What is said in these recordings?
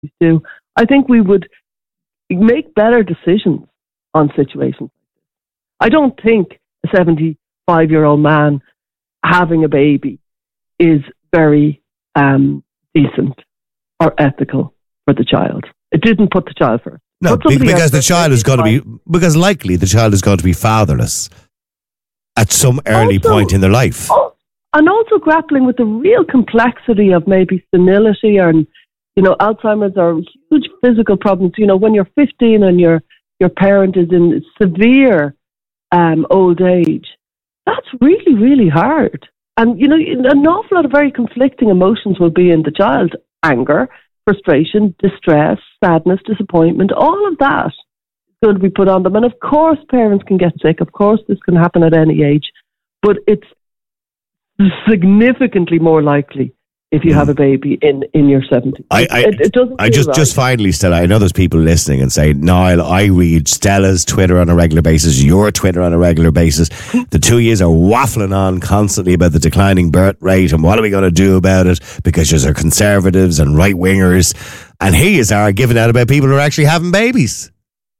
do, I think we would make better decisions on situations. I don't think a 75-year-old man having a baby is very decent or ethical for the child. It didn't put the child first. No, because the child is going to be, because likely the child is going to be fatherless at some early point in their life. And also grappling with the real complexity of maybe senility and, Alzheimer's or huge physical problems. When you're 15 and your parent is in severe old age, that's really, really hard. And, an awful lot of very conflicting emotions will be in the child. Anger, frustration, distress, sadness, disappointment, all of that is going to be put on them. And of course, parents can get sick. Of course, this can happen at any age. But it's significantly more likely if you have a baby in your 70s. It doesn't just finally, Stella, I know there's people listening and say, Niall, I read Stella's Twitter on a regular basis, your Twitter on a regular basis. The two of you are waffling on constantly about the declining birth rate and what are we going to do about it, because there's conservatives and right-wingers, and he are giving out about people who are actually having babies.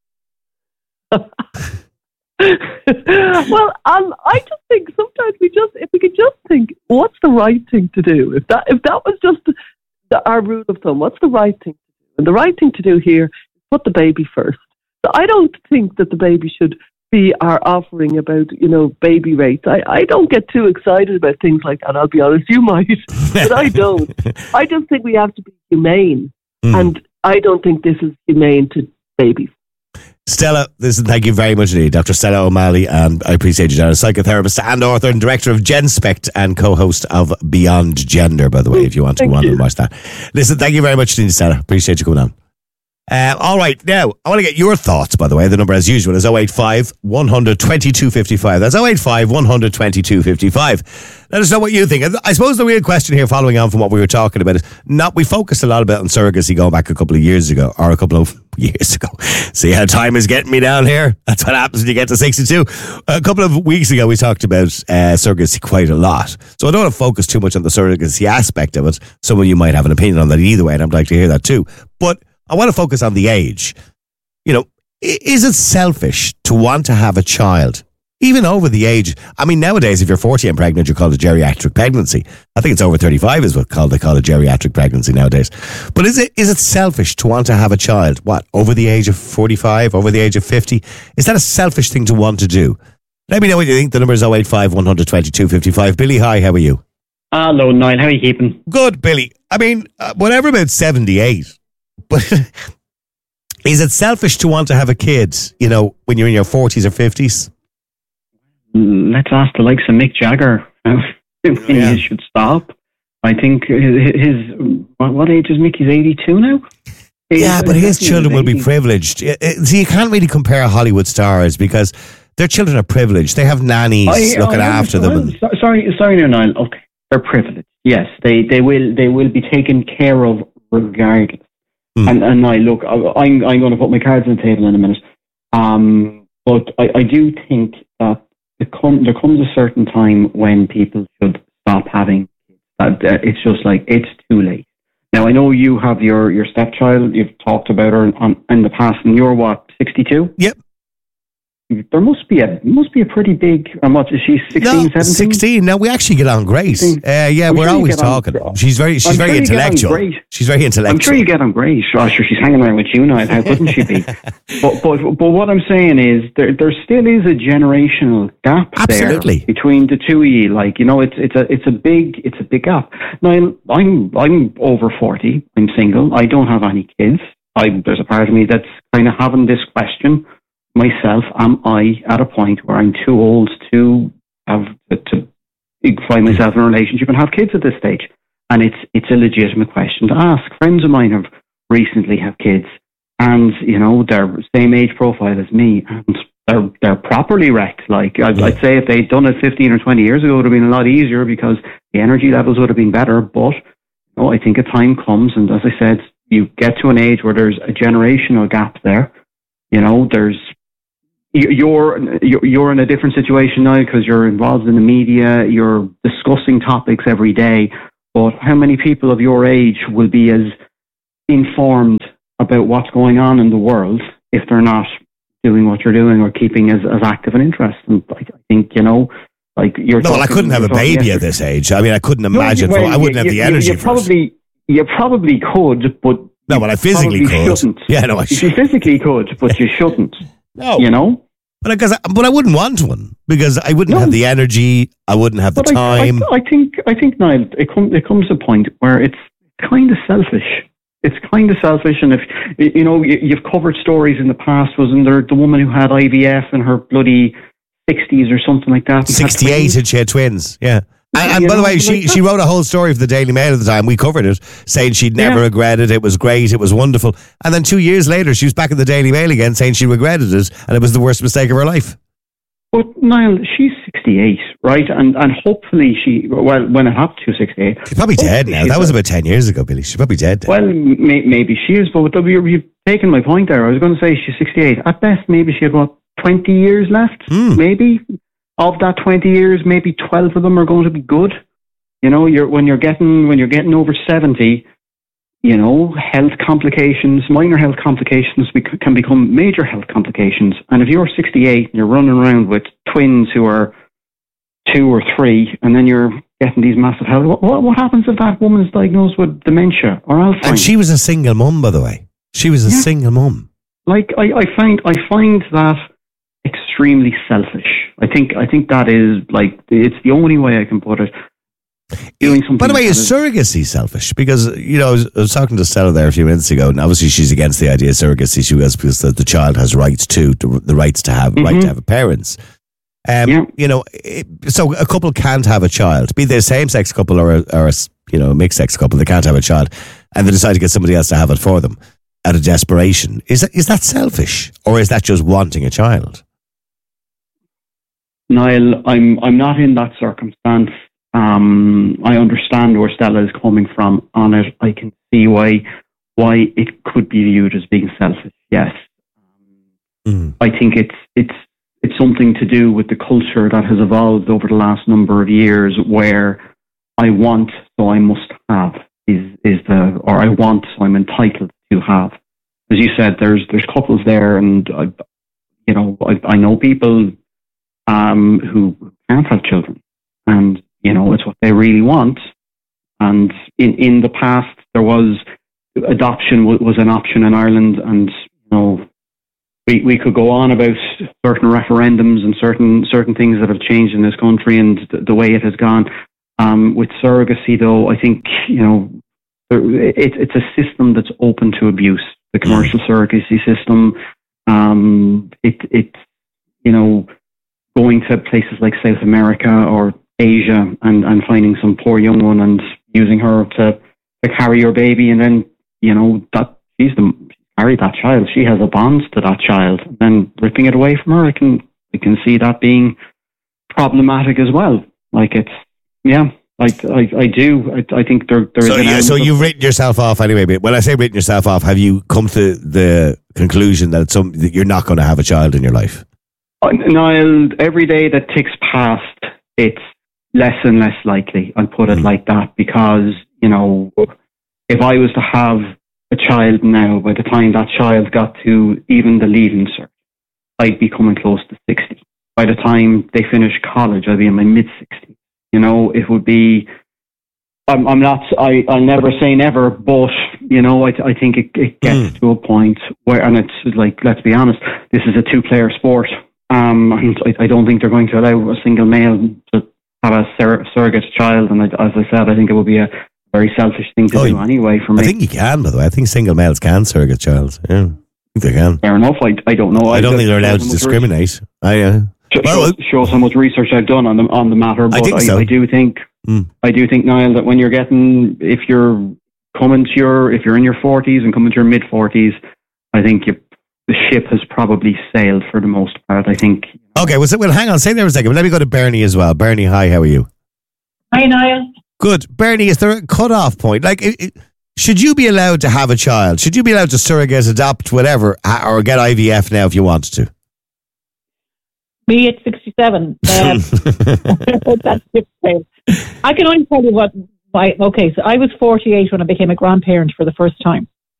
Well, I just think sometimes if we could just think, what's the right thing to do? If that was just our rule of thumb, what's the right thing to do? And the right thing to do here is put the baby first. So I don't think that the baby should be our offering about, baby rates. I don't get too excited about things like that, I'll be honest. You might, but I don't. I just think we have to be humane. And I don't think this is humane to babies. Stella, thank you very much indeed, Dr. Stella O'Malley, and I appreciate you, John, psychotherapist and author and director of GenSpect and co-host of Beyond Gender, by the way, if you want to go on and watch that. Listen, thank you very much indeed, Stella. Appreciate you coming on. All right, now, I want to get your thoughts, by the way. The number, as usual, is 085 100 2255. That's 085 100 2255. Let us know what you think. I suppose the real question here, following on from what we were talking about, is we focused a lot about on surrogacy going back a couple of years ago. See how time is getting me down here? That's what happens when you get to 62. A couple of weeks ago, we talked about surrogacy quite a lot. So I don't want to focus too much on the surrogacy aspect of it. Some of you might have an opinion on that either way, and I'd like to hear that too. But I want to focus on the age. Is it selfish to want to have a child, even over the age? I mean, nowadays, if you're 40 and pregnant, you're called a geriatric pregnancy. I think it's over 35 is what they call a geriatric pregnancy nowadays. But is it selfish to want to have a child? What, over the age of 45, over the age of 50? Is that a selfish thing to want to do? Let me know what you think. The number is 085 100 2255. Billy, hi, how are you? Hello, Niall. How are you keeping? Good, Billy. I mean, whatever about 78. But is it selfish to want to have a kid, when you're in your 40s or 50s? Let's ask the likes of Mick Jagger when he should stop. I think what age is Mick? He's 82 now? But his children will be privileged. See, you can't really compare Hollywood stars because their children are privileged. They have nannies looking after them. Sorry, no, Niall. Okay, they're privileged. Yes, they will be taken care of regardless. And I look, I'm going to put my cards on the table in a minute. But I do think that there comes a certain time when people should stop having kids. It's just like, it's too late. Now, I know you have your stepchild. You've talked about her in the past, and you're what, 62? Yep. There must be a pretty big. What is she? 16, 17? 16. No, we actually get on great. We're always talking. She's very intellectual. She's very intellectual. I'm sure you get on great. Sure, she's hanging around with you now. How couldn't she be? But what I'm saying is there still is a generational gap there between the two of you. It's a big gap. Now I'm over 40. I'm single. I don't have any kids. There's a part of me that's kind of having this question myself: am I at a point where I'm too old to find myself in a relationship and have kids at this stage? And it's a legitimate question to ask. Friends of mine have recently had kids, and they're same age profile as me, and they're properly wrecked. I'd say if they'd done it 15 or 20 years ago, it would have been a lot easier because the energy levels would have been better. But I think a time comes, and as I said, you get to an age where there's a generational gap there. You're in a different situation now because you're involved in the media. You're discussing topics every day. But how many people of your age will be as informed about what's going on in the world if they're not doing what you're doing or keeping as active an interest. And I think, like you're. No, well, I couldn't have a baby at this age. I mean, I couldn't imagine. No, I wouldn't have the energy. You probably could, but no, well, I physically could. Shouldn't. Yeah, no, you physically could, but you shouldn't. No, but I wouldn't want one because I wouldn't have the energy. I wouldn't have the time. I think, Niall, it comes to a point where it's kind of selfish. It's kind of selfish, and if you've covered stories in the past, wasn't there the woman who had IVF in her bloody 60s or something like that? 68, and she had twins. Yeah. And by the way, she wrote a whole story for the Daily Mail at the time. We covered it, saying she'd never regretted it. It was great. It was wonderful. And then 2 years later, she was back in the Daily Mail again, saying she regretted it, and it was the worst mistake of her life. But Niall, she's 68, right? And hopefully when it happened, she was 68. She's probably dead now. That was about 10 years ago, Billy. She's probably dead. Well, maybe she is, but you've taken my point there. I was going to say she's 68. At best, maybe she had, 20 years left? Maybe. Of that 20 years, maybe 12 of them are going to be good. When you're getting over 70, health complications, minor health complications can become major health complications. And if you're 68 and you're running around with twins who are 2 or 3, and then you're getting these massive health, what happens if that woman's diagnosed with dementia or Alzheimer's? And she was a single mum, by the way. She was a single mum. Like I find that extremely selfish. I think that is it's the only way I can put it. Doing something. By the way, is surrogacy selfish? Because I was talking to Stella there a few minutes ago, and obviously she's against the idea of surrogacy. She was because the child has rights to the rights to have right to have parents. So a couple can't have a child, be they a same-sex couple or a mixed-sex couple. They can't have a child, and they decide to get somebody else to have it for them out of desperation. Is that selfish, or is that just wanting a child? Niall, I'm not in that circumstance. I understand where Stella is coming from on it. I can see why it could be viewed as being selfish. Yes, I think it's something to do with the culture that has evolved over the last number of years, where I want, so I must have or I want, so I'm entitled to have. As you said, there's couples there, and I know people who can't have children, and it's what they really want. And in the past, there was adoption was an option in Ireland, and we could go on about certain referendums and certain things that have changed in this country and the way it has gone. With surrogacy, though, I think it's a system that's open to abuse. The commercial surrogacy system, going to places like South America or Asia and finding some poor young one and using her to carry your baby, and then that she's carried that child. She has a bond to that child, and then ripping it away from her, I can see that being problematic as well. Like I do. I think there is. So you've written yourself off anyway. But when I say written yourself off, have you come to the conclusion that that you're not going to have a child in your life? Niall, every day that ticks past, it's less and less likely. I'll put it like that, because if I was to have a child now, by the time that child got to even the leaving cert, I'd be coming close to 60. By the time they finish college, I'd be in my mid-60s. It would be. I'll never say never, but I think it gets to a point where, and it's like, let's be honest, this is a 2-player sport. And I don't think they're going to allow a single male to have a surrogate child. And as I said, I think it would be a very selfish thing to do anyway for me. I think you can, by the way. I think single males can surrogate child. Yeah, I think they can. Fair enough. I don't know. I don't think they're allowed to discriminate. Shows how much research I've done on the matter. But I think so. I do think, Niall, that when you're if you're in your 40s and coming to your mid 40s, I think the ship has probably sailed for the most part, I think. Okay, well, hang on, stay there a second. Let me go to Bernie as well. Bernie, hi, how are you? Hi, Niall. Good. Bernie, is there a cut-off point? Like, should you be allowed to have a child? Should you be allowed to surrogate, adopt, whatever, or get IVF now if you wanted to? Me at 67. That's different. I can only tell you so I was 48 when I became a grandparent for the first time.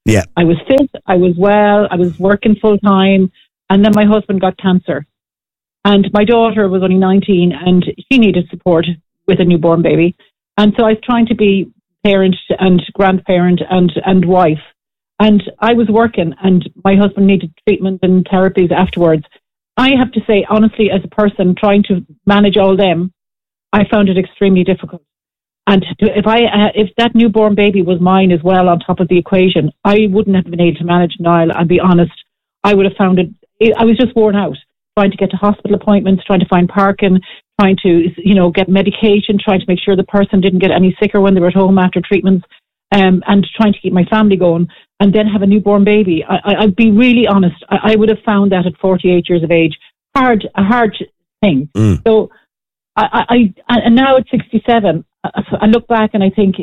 Yeah. I was fit, I was well, I was working full time, and then my husband got cancer. And my daughter was only 19 and she needed support with a newborn baby. And so I was trying to be parent and grandparent and wife. And I was working and my husband needed treatment and therapies afterwards. I have to say, honestly, as a person trying to manage all them, I found it extremely difficult. And if that newborn baby was mine as well on top of the equation, I wouldn't have been able to manage Niall. I'll be honest. I would have found I was just worn out, trying to get to hospital appointments, trying to find parking, trying to, get medication, trying to make sure the person didn't get any sicker when they were at home after treatments, and trying to keep my family going, and then have a newborn baby. I'd be really honest. I would have found that at 48 years of age a hard thing. So and now at 67, I look back and I think,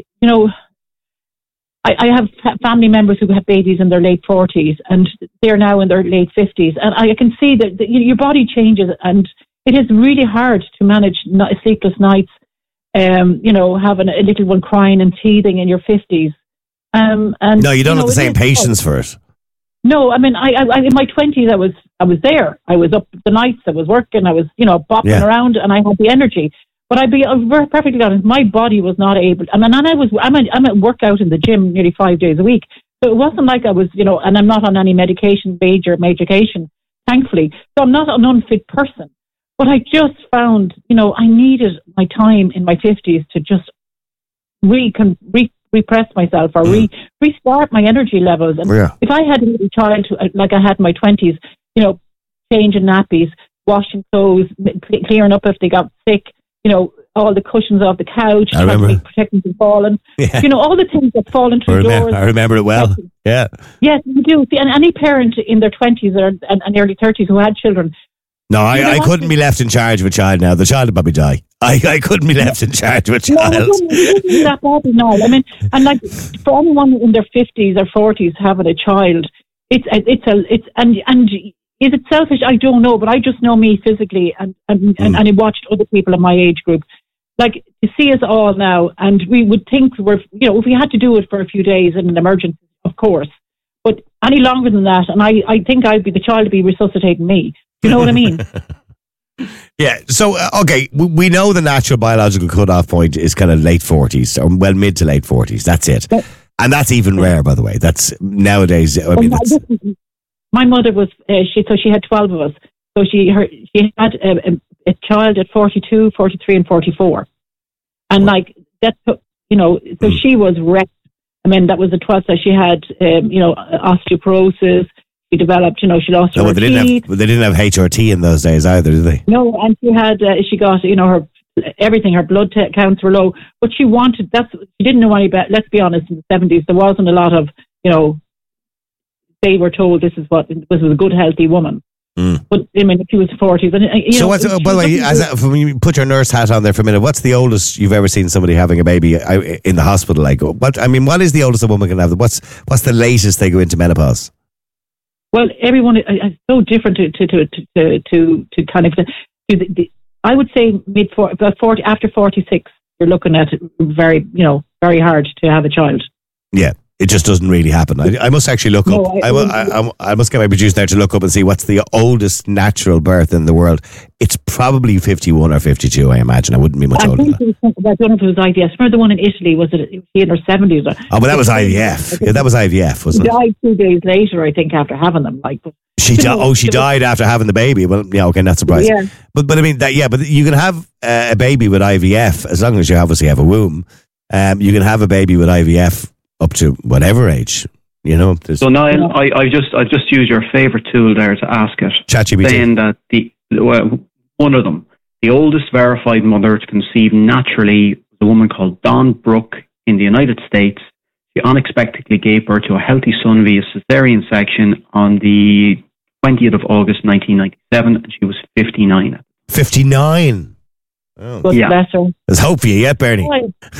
I have family members who have babies in their late 40s and they're now in their late 50s. And I can see that your body changes and it is really hard to manage sleepless nights, having a little one crying and teething in your 50s. And no, you don't have the same patience for it. No, I mean, I in my 20s, I was there. I was up the nights, I was working, I was, bopping around and I had the energy. But I'll be perfectly honest, my body was not able. I'm at workout in the gym nearly 5 days a week. So it wasn't like I was, and I'm not on any major medication, thankfully. So I'm not an unfit person. But I just found, I needed my time in my 50s to just repress myself or restart my energy levels. And if I had a little child like I had in my 20s, changing nappies, washing clothes, clearing up if they got sick, all the cushions off the couch, protect them from falling. Yeah. All the things that fall into doors. I remember it well. Yeah. Yes, you do. See, and any parent in their 20s and early 30s who had children. No, I couldn't be left in charge of a child now. The child would probably die. I couldn't be left in charge of a child. No, I mean, and like for anyone in their 50s or 40s having a child, it's is it selfish? I don't know, but I just know me physically, and I watched other people in my age group. Like, to see us all now, and we would think if we had to do it for a few days in an emergency, of course. But any longer than that, and I think I'd be the child to be resuscitating me. You know what I mean? Yeah. So, okay, we know the natural biological cutoff point is kind of late 40s, or mid to late 40s. That's it. And that's even rare, by the way. That's nowadays. I mean, my mother was she had 12 of us. So she had a child at 42, 43, and 44, and like that. So she was wrecked. I mean, that was the 12th. So she had osteoporosis. She developed. She lost her teeth. They didn't have HRT in those days either, did they? No, and she had. She got her everything. Her blood counts were low, but she wanted. She didn't know any better. Let's be honest. In the 70s, there wasn't a lot of They were told this was a good, healthy woman. But I mean, if she was 40s, and so what's, by the way, when you put your nurse hat on there for a minute, what's the oldest you've ever seen somebody having a baby in the hospital? Like, what is the oldest a woman can have? What's the latest they go into menopause? Well, everyone is so different to kind of I would say about 40 after 46, you're looking at very very hard to have a child. Yeah. It just doesn't really happen. I must actually look up. I must get my producer there to look up and see what's the oldest natural birth in the world. It's probably 51 or 52, I imagine. I wouldn't be much older than that. I don't know if it was IVF. Remember the one in Italy? Was she in her 70s? Oh, but that was IVF. Yeah, that was IVF, wasn't it? She died 2 days later, I think, after having them. She died after having the baby. Well, yeah, okay, not surprising. Yeah. But I mean, but you can have a baby with IVF as long as you obviously have a womb. You can have a baby with IVF up to whatever age, So Niall, I just used your favourite tool there to ask it. ChatGPT. Saying that one of them, the oldest verified mother to conceive naturally, was a woman called Dawn Brooke in the United States. She unexpectedly gave birth to a healthy son via cesarean section on the 20th of August 1997, and she was 59. 59. Oh. Bless her. There's hope for you yet, Bernie.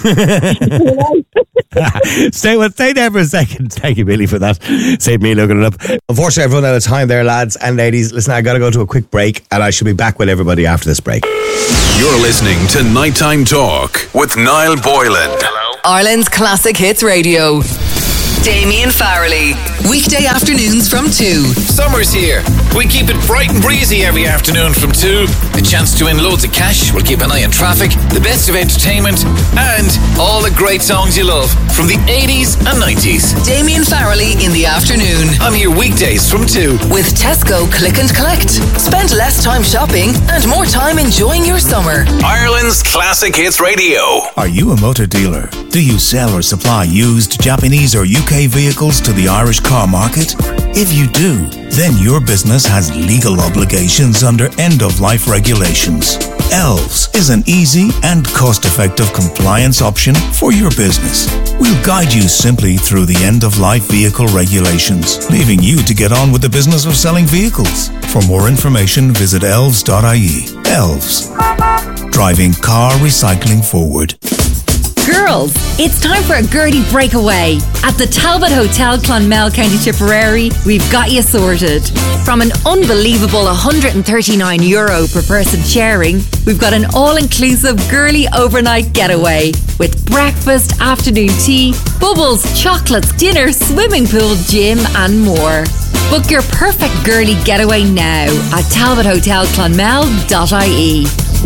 Stay there for a second. Thank you, Billy, for that. Save me looking it up. Unfortunately, I've run out of time there, lads and ladies. Listen, I got to go to a quick break, and I shall be back with everybody after this break. You're listening to Nighttime Talk with Niall Boylan. Hello. Ireland's Classic Hits Radio. Damien Farrelly. Weekday afternoons from 2. Summer's here. We keep it bright and breezy every afternoon from 2. A chance to win loads of cash. We'll keep an eye on traffic, the best of entertainment, and all the great songs you love from the 80s and 90s. Damien Farrelly in the afternoon. I'm here weekdays from 2. With Tesco Click and Collect. Spend less time shopping and more time enjoying your summer. Ireland's Classic Hits Radio. Are you a motor dealer? Do you sell or supply used Japanese or UK vehicles to the Irish car market? If you do, then your business has legal obligations under end-of-life regulations. Elves is an easy and cost-effective compliance option for your business. We'll guide you simply through the end-of-life vehicle regulations, leaving you to get on with the business of selling vehicles. For more information, visit elves.ie. Elves. Driving car recycling forward. Girls, it's time for a Gertie breakaway. At the Talbot Hotel, Clonmel, County Tipperary, we've got you sorted. From an unbelievable €139 per person sharing, we've got an all-inclusive girly overnight getaway with breakfast, afternoon tea, bubbles, chocolates, dinner, swimming pool, gym and more. Book your perfect girly getaway now at talbothotelclonmel.ie.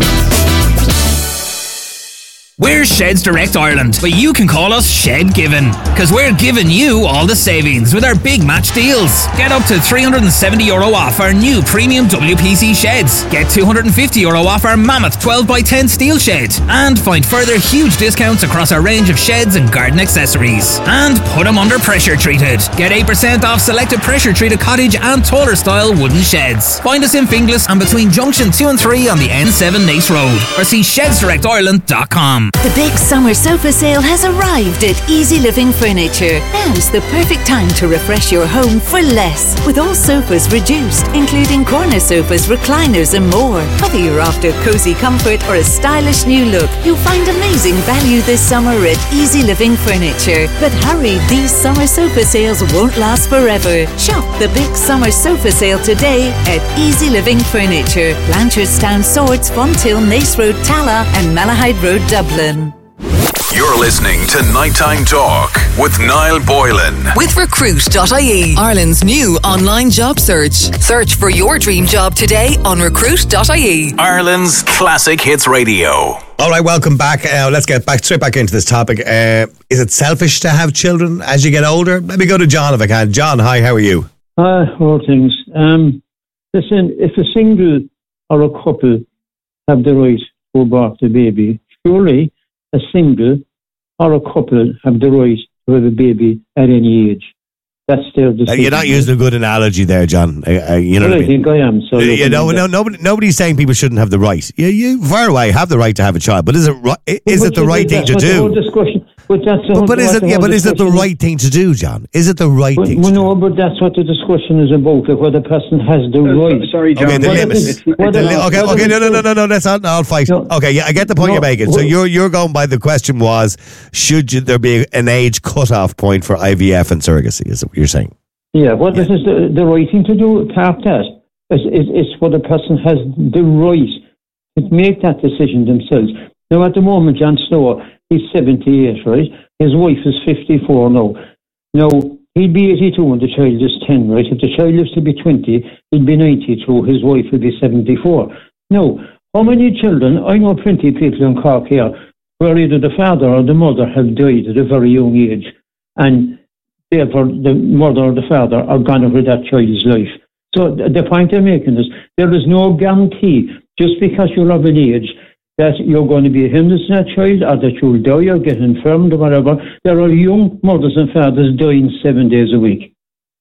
We're Sheds Direct Ireland, but you can call us Shed Given, because we're giving you all the savings with our big match deals. Get up to €370 off our new premium WPC sheds. Get €250 off our Mammoth 12x10 steel shed. And find further huge discounts across our range of sheds and garden accessories. And put them under pressure treated. Get 8% off selected pressure treated cottage and taller style wooden sheds. Find us in Finglas and between Junction 2 and 3 on the N7 Nace Road, or see shedsdirectireland.com. The big summer sofa sale has arrived at Easy Living Furniture. Now's the perfect time to refresh your home for less. With all sofas reduced, including corner sofas, recliners and more. Whether you're after cozy comfort or a stylish new look, you'll find amazing value this summer at Easy Living Furniture. But hurry, these summer sofa sales won't last forever. Shop the big summer sofa sale today at Easy Living Furniture. Blanchardstown, Swords, Fonthill, Nace Road, Tala and Malahide Road, Dublin. You're listening to Nighttime Talk with Niall Boylan. With Recruit.ie, Ireland's new online job search. Search for your dream job today on Recruit.ie. Ireland's Classic Hits Radio. All right, welcome back. Let's get straight back into this topic. Is it selfish to have children as you get older? Let me go to John if I can. John, hi, how are you? All things. Listen, if a single or a couple have the right to abort the baby, surely a single or a couple have the right to have a baby at any age. That's their decision. You're not using a good analogy there, John. You know well, what I mean? think I am. So nobody's saying people shouldn't have the right. You far away have the right to have a child, but is it the right thing to do? But is it the right thing to do, John? Is it the right thing? Well, no, but that's what the discussion is about. Whether the person has the right. Sorry, John. Okay, the limits. Okay. No. That's not. I'll fight. No. Okay, yeah, I get the point you're making. So you're going by the question was, should there be an age cutoff point for IVF and surrogacy? Is what you're saying? Yeah. Well, this is the right thing to do. Part that it's what the person has the right to make that decision themselves. Now, at the moment, John Snow, he's 78, right? His wife is 54 now. Now, he'll be 82 when the child is 10, right? If the child lives to be 20, he'll be 92. His wife will be 74. Now, how many children? I know plenty of people in Cork here where either the father or the mother have died at a very young age, and therefore the mother or the father are gone over that child's life. So the point I'm making is there is no guarantee just because you're of an age that you're going to be a hindrance to that child, or that you'll die or get infirmed or whatever. There are young mothers and fathers dying 7 days a week.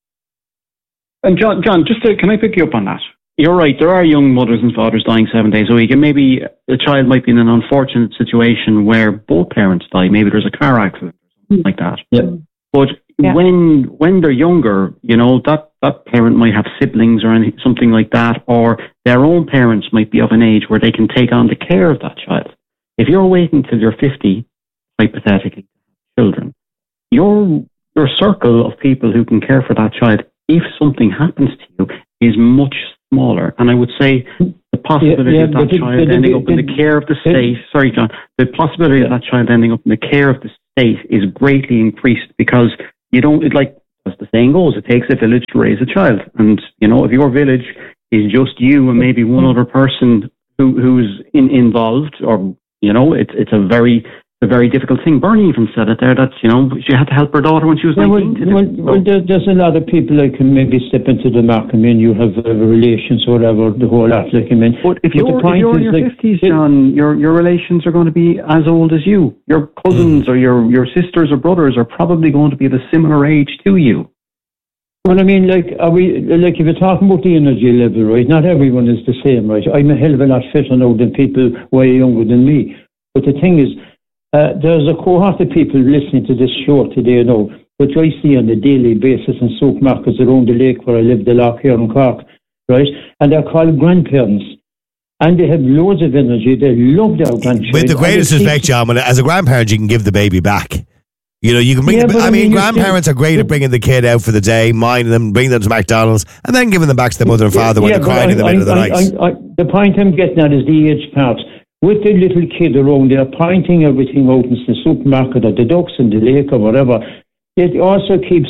And John, can I pick you up on that? You're right, there are young mothers and fathers dying 7 days a week, and maybe the child might be in an unfortunate situation where both parents die. Maybe there's a car accident or something like that. Yeah. But when they're younger, that parent might have siblings or something like that, or their own parents might be of an age where they can take on the care of that child. If you're waiting till you're 50, hypothetically, children, your circle of people who can care for that child, if something happens to you, is much smaller. And I would say the possibility of that child ending up in the care of the state, sorry, John, the possibility of that child ending up in the care of the state is greatly increased because you don't, as the saying goes, it takes a village to raise a child. And, if your village is just you and maybe one other person who's involved, or, it's a very difficult thing. Bernie even said it there, that, she had to help her daughter when she was 19. Well, there's a lot of people that can maybe step into the mark. I mean, you have relations or whatever, the whole lot. But if you're in your 50s, John, your relations are going to be as old as you. Your cousins or your sisters or brothers are probably going to be of a similar age to you. Well, I mean, if you're talking about the energy level, right, not everyone is the same, right? I'm a hell of a lot fitter now than people way younger than me. But the thing is, there's a cohort of people listening to this show today now, which I see on a daily basis in supermarkets around the lake where I live, the loch here in Cork, right? And they're called grandparents. And they have loads of energy. They love their grandchildren. With the greatest respect, John, as a grandparent, you can give the baby back. You can bring grandparents are great at bringing the kid out for the day, minding them, bringing them to McDonald's, and then giving them back to their mother and father when they're crying in the middle of the night. The point I'm getting at is the age part. With the little kid around there, pointing everything out in the supermarket or the ducks in the lake or whatever, it also keeps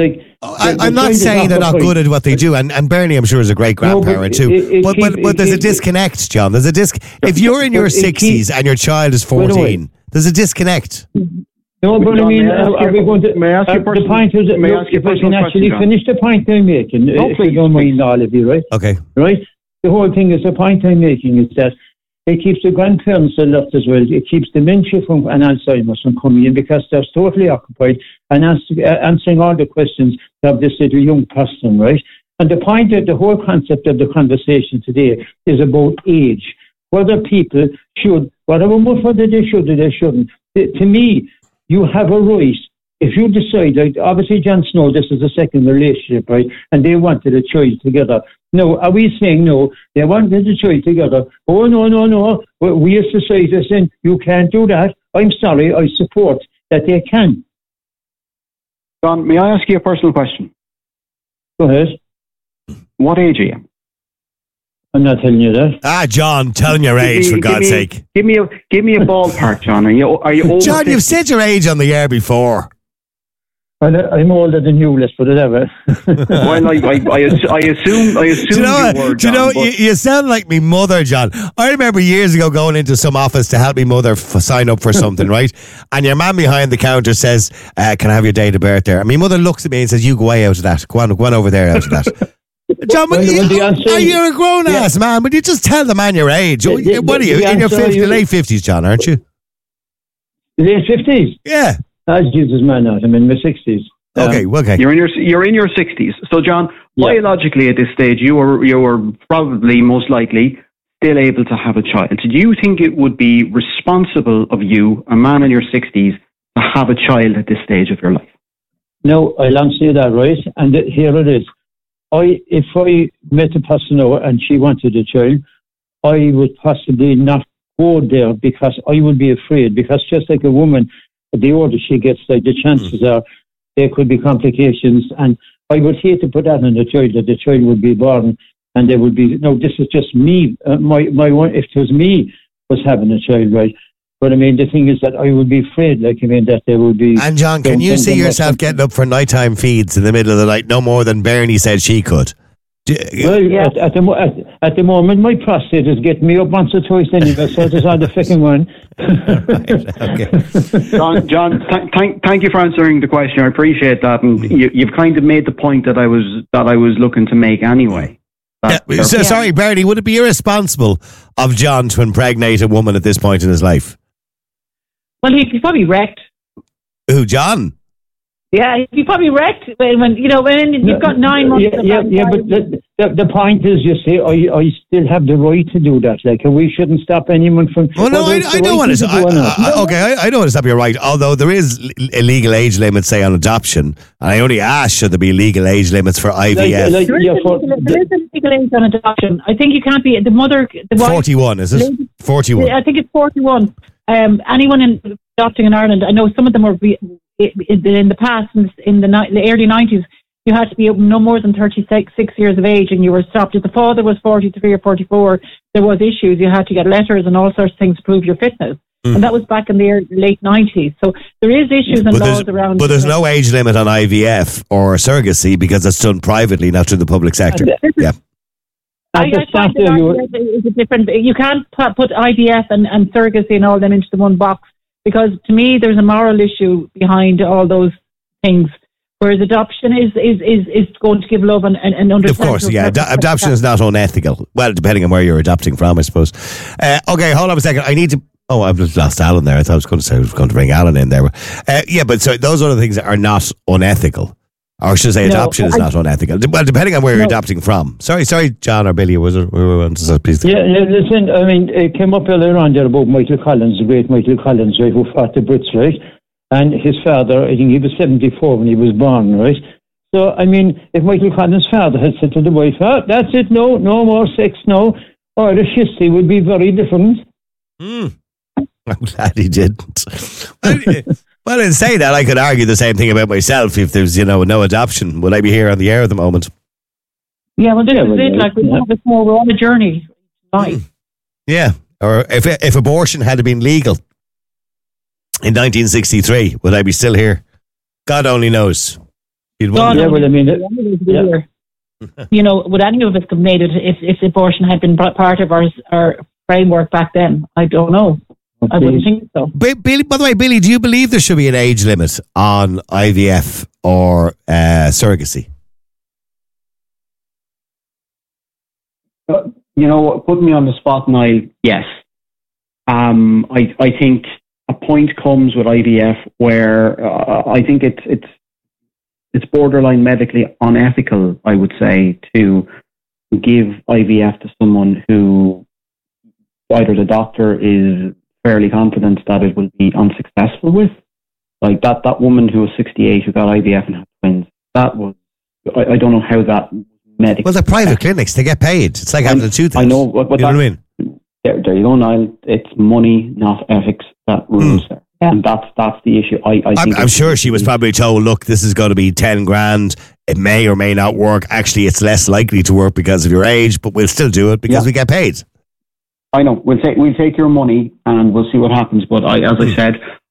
I'm not saying they're not good at what they do, and Bernie, I'm sure, is a great grandparent too. But there's a disconnect, John. There's a if you're in your 60s and your child is 14, there's a disconnect. No, but I mean, are we going to? May I ask you a the point is, if I can actually finish the point I'm making, if you don't mind, all of you, right? Okay. Right? The whole thing is, the point I'm making is that it keeps the grandparents alert as well. It keeps dementia and Alzheimer's from coming in because they're totally occupied and answering all the questions of this little young person, right? And the point of the whole concept of the conversation today is about age. Whether people should, whether they should or they shouldn't. To me, you have a right. If you decide, obviously Jon Snow, this is a second relationship, right? And they wanted a child together. No, are we saying no? They wanted a child together. Oh, no. We as society are saying you can't do that. I'm sorry, I support that they can. John, may I ask you a personal question? Go ahead. What age are you? I'm not telling you that. John, telling your age, for God's sake. Give me a ballpark, John. Are you older? John, you've said your age on the air before. I'm older than you, let's put it that way. Well, I assume you were, John, you sound like me mother, John. I remember years ago going into some office to help me mother sign up for something, right? And your man behind the counter says, can I have your date of birth there? And my mother looks at me and says, you go way out of that. Go on over there out of that. John, you're a grown-ass man, but you just tell the man your age. What are you, in your late 50s, John, aren't you? Late 50s? Yeah. Jesus, man, I'm in my 60s. Okay. You're in your 60s. So, John, biologically at this stage, you were probably most likely still able to have a child. Do you think it would be responsible of you, a man in your 60s, to have a child at this stage of your life? No, I'll answer that, right? And here it is. If I met a person and she wanted a child, I would possibly not go there because I would be afraid. Because just like a woman, the older she gets, the chances are there could be complications. And I would hate to put that on the child, that the child would be born and there would be, no, this is just me. My one, if it was me was having a child, right? But I mean, the thing is that I would be afraid, that there would be... And John, can you see yourself getting up for nighttime feeds in the middle of the night, no more than Bernie said she could? Well, at the moment, my prostate is getting me up once or twice anyway, so it's on the second one. Okay. John, thank you for answering the question. I appreciate that, and you've kind of made the point that I was looking to make anyway. Sorry, Bernie, would it be irresponsible of John to impregnate a woman at this point in his life? Well, he's probably wrecked. Who, John? Yeah, he'd be probably wrecked when you've got 9 months. But the point is, you see, I still have the right to do that. We shouldn't stop anyone from. Oh no, I don't want to. I don't want to stop your right. Although there is a legal age limit, say on adoption, and I only asked should there be legal age limits for IVF. There is a legal age on adoption. I think you can't be the mother. The wife, 41, is it? 41. I think it's 41. Anyone adopting in Ireland, I know some of them were in the past, in the early 90s, you had to be no more than 36 years of age and you were stopped. If the father was 43 or 44, there was issues. You had to get letters and all sorts of things to prove your fitness. And that was back in the late 90s. So there is issues and laws around. But there's no age limit on IVF or surrogacy because it's done privately, not through the public sector. Yeah. I find that is a different. You can't put IVF and surrogacy and all them into the one box, because to me there's a moral issue behind all those things. Whereas adoption is going to give love and understanding. Of course, yeah. Adoption is not unethical. Well, depending on where you're adopting from, I suppose. Okay, hold on a second. I need to. Oh, I've just lost Alan there. I thought I was going to say I was going to bring Alan in there. But so those are the things that are not unethical. Or should I say adoption is not unethical? Well, depending on where you're adopting from. Sorry, John or Billy, was it? Please. Yeah, listen, I mean, it came up earlier on there about Michael Collins, the great Michael Collins, right, who fought the Brits, right? And his father, I think he was 74 when he was born, right? So, I mean, if Michael Collins' father had said to the wife, that's it, no more sex, no, Irish history would be very different. I'm glad he didn't. Well, in saying that, I could argue the same thing about myself. If there's, no adoption, would I be here on the air at the moment? Yeah, well, this is it. Like, we're on a journey. Yeah, or if abortion had been legal in 1963, would I be still here? God only knows. Would any of us have made it if abortion had been part of our framework back then? I don't know. I wouldn't think so. Billy, by the way, Billy, do you believe there should be an age limit on IVF or surrogacy? Put me on the spot, Niall. Yes. I think a point comes with IVF where I think it's borderline medically unethical, I would say, to give IVF to someone who either the doctor is fairly confident that it will be unsuccessful with. Like that woman who was 68 who got IVF and had twins. That was, I don't know how that medically. Well, they're private clinics. They get paid. It's like having a tooth. I know. But you know what I mean? There you go, Niall. It's money, not ethics, that rules there. And that's the issue. I'm sure she was probably told, look, this is going to be 10 grand. It may or may not work. Actually, it's less likely to work because of your age, but we'll still do it because we get paid. I know. We'll take your money and we'll see what happens. But as I said,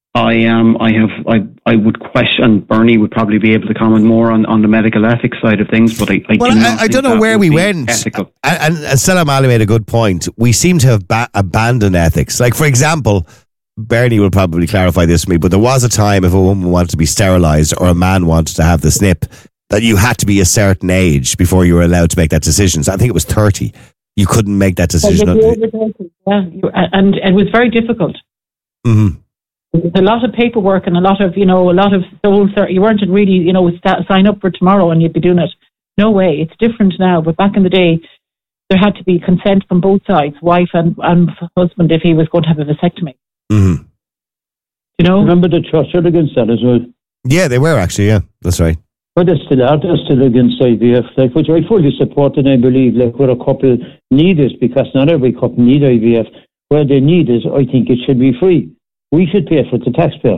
I would question. Bernie would probably be able to comment more on the medical ethics side of things. But I don't know where we went. Ethical. And Stella O'Malley made a good point. We seem to have abandoned ethics. Like, for example, Bernie will probably clarify this for me, but there was a time if a woman wanted to be sterilised or a man wanted to have the snip, that you had to be a certain age before you were allowed to make that decision. So I think it was 30. You couldn't make that decision. And it was very difficult. Mm-hmm. There's a lot of paperwork and a lot of soul. You weren't really, sign up for tomorrow and you'd be doing it. No way. It's different now. But back in the day, there had to be consent from both sides, wife and husband, if he was going to have a vasectomy. Mm-hmm. Remember the church are against that as well? Yeah, they were actually. Yeah, that's right. But they're still against IVF, which I fully support, and I believe where a couple need it, because not every couple need IVF. Where they need it, I think it should be free. We should pay for it, the taxpayer.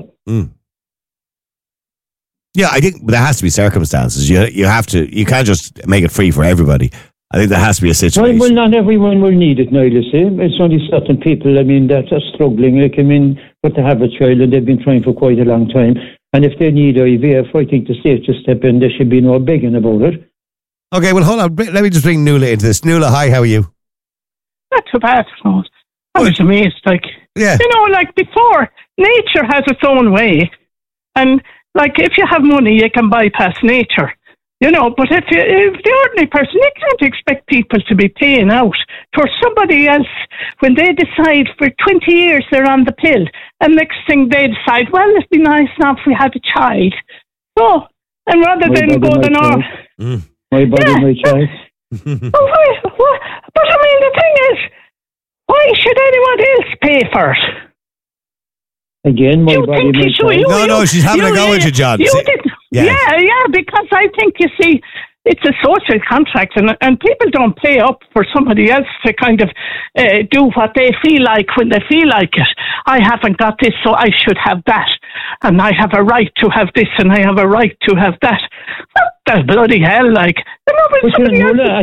Yeah, I think there has to be circumstances. You have to. You can't just make it free for everybody. I think there has to be a situation. Well, not everyone will need it, Niall. It's only certain people, that are struggling. But to have a child and they've been trying for quite a long time. And if they need IVF, I think the state should step in. There should be no begging about it. Okay, well, hold on. Let me just bring Nuala into this. Nuala, hi, how are you? Not too bad. I was amazed. Before, nature has its own way. And, if you have money, you can bypass nature. But if the ordinary person, you can't expect people to be paying out for somebody else when they decide for 20 years they're on the pill. And next thing they decide, well, it'd be nice now if we had a child. So, and rather than go the north. My body, my child. But the thing is, why should anyone else pay for it? Again, my body, my child. No, she's having a go at you, John. Yeah, because I think, you see, it's a social contract and people don't pay up for somebody else to kind of do what they feel like when they feel like it. I haven't got this, so I should have that. And I have a right to have this and I have a right to have that. Well, That's bloody hell, like. Nuala,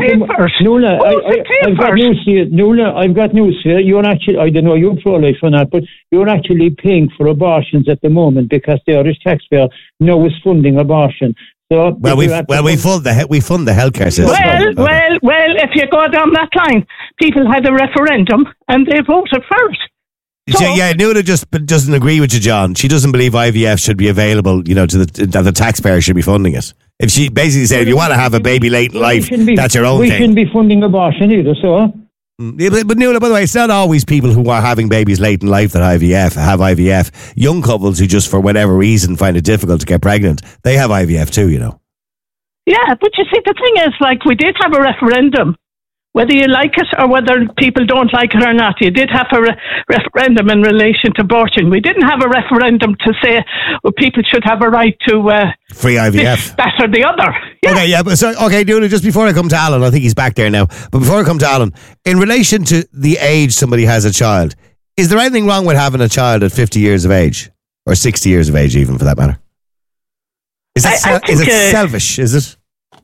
I've got news for you. Nuala, I've got news for you. You're actually, I don't know, you're pro-life or not, but you're actually paying for abortions at the moment because the Irish taxpayer now is funding abortion. So we fund the healthcare system. Well, if you go down that line, people had a referendum and they voted for it. So, Nuala just doesn't agree with you, John. She doesn't believe IVF should be available, that the taxpayer should be funding it. If she basically said, if you want to have a baby late in life, that's your own thing. We shouldn't be funding abortion either, so. Yeah, but Nuala, by the way, it's not always people who are having babies late in life that have IVF. Young couples who just for whatever reason find it difficult to get pregnant, they have IVF too, Yeah, but you see, the thing is, like, we did have a referendum. Whether you like it or whether people don't like it or not, you did have a referendum in relation to abortion. We didn't have a referendum to say people should have a right to free IVF, that or the other. Yeah. Okay, Nuala, just before I come to Alan, I think he's back there now. But before I come to Alan, in relation to the age somebody has a child, is there anything wrong with having a child at 50 years of age or 60 years of age, even for that matter? Is it selfish? Is it?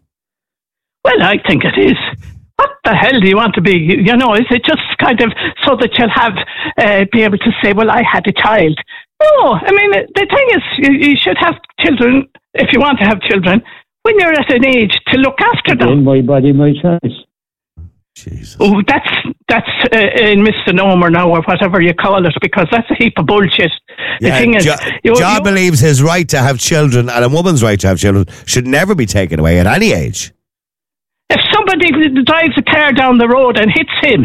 Well, I think it is. What the hell do you want to be? Is it just kind of so that you'll have be able to say, well, I had a child? No, I mean, the thing is, you should have children, if you want to have children, when you're at an age to look after them. My body, my choice. Jesus. Oh, that's a misnomer now, or whatever you call it, because that's a heap of bullshit. The thing is, John believes his right to have children and a woman's right to have children should never be taken away at any age. If somebody drives a car down the road and hits him,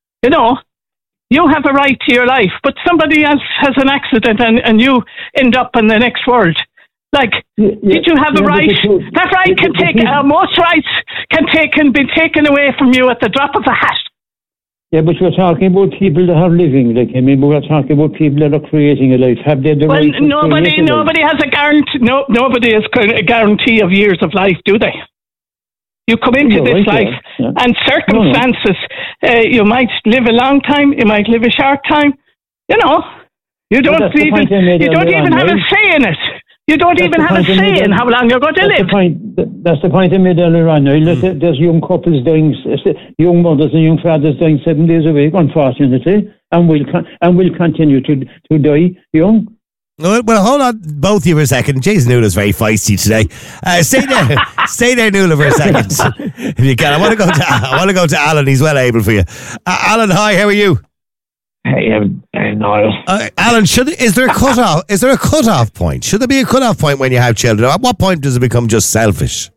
you have a right to your life. But somebody else has an accident and you end up in the next world. Like, did you have a right? That right can take, most rights can be taken away from you at the drop of a hat. Yeah, but we're talking about people that are living. We're talking about people that are creating a life. Have they the right to nobody has a guarantee. No, nobody has a guarantee of years of life, do they? You come into this life and circumstances, you might live a long time, you might live a short time. You don't even have a say in it. You don't even have a say in how long you're going to live. That's the point I made earlier on. There's young couples dying, young mothers and young fathers dying 7 days a week, unfortunately, and will continue to die young. Well, hold on, both of you for a second. Jason Nuala's very feisty today. Stay there, Nuala, for a second, if you can. I want to go to Alan. He's well able for you. Alan, hi. How are you? Hey, Niall. Alan, is there a cutoff? Is there a cutoff point? Should there be a cutoff point when you have children? At what point does it become just selfish?